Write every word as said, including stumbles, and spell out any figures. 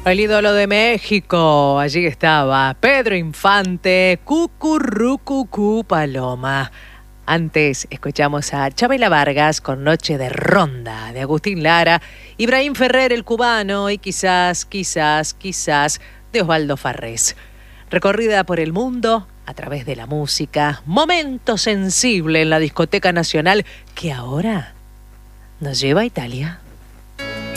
El ídolo de México, allí estaba Pedro Infante, Cucurrucucú Paloma. Antes escuchamos a Chabela Vargas con Noche de Ronda de Agustín Lara, Ibrahim Ferrer el cubano y quizás, quizás, quizás de Osvaldo Farrés. Recorrida por el mundo a través de la música, momento sensible en la discoteca nacional que ahora nos lleva a Italia.